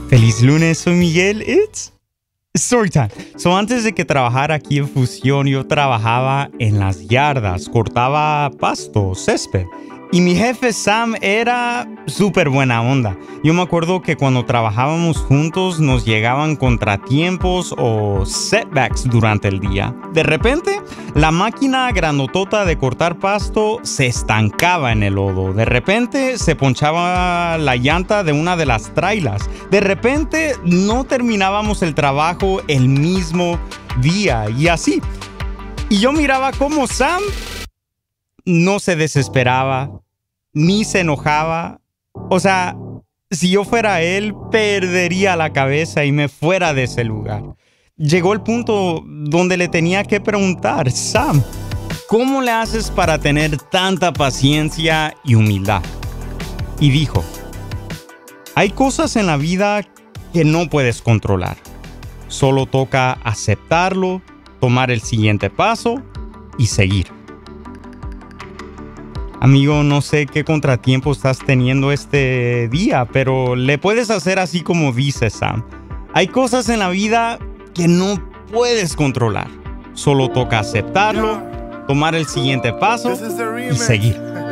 Feliz lunes, soy Miguel. It's Storytime. Antes de que trabajara aquí en Fusión, yo trabajaba en las yardas, cortaba pasto, césped. Y mi jefe Sam era súper buena onda. Yo me acuerdo que cuando trabajábamos juntos nos llegaban contratiempos o setbacks durante el día. De repente, la máquina grandotota de cortar pasto se estancaba en el lodo. De repente, se ponchaba la llanta de una de las trailas. De repente, no terminábamos el trabajo el mismo día y así. Y yo miraba cómo Sam no se desesperaba, ni se enojaba. O sea, si yo fuera él, perdería la cabeza y me fuera de ese lugar. Llegó el punto donde le tenía que preguntar: Sam, ¿cómo le haces para tener tanta paciencia y humildad? Y dijo: hay cosas en la vida que no puedes controlar. Solo toca aceptarlo, tomar el siguiente paso y seguir. Amigo, no sé qué contratiempo estás teniendo este día, pero le puedes hacer así como dice Sam. Hay cosas en la vida que no puedes controlar. Solo toca aceptarlo, tomar el siguiente paso y seguir.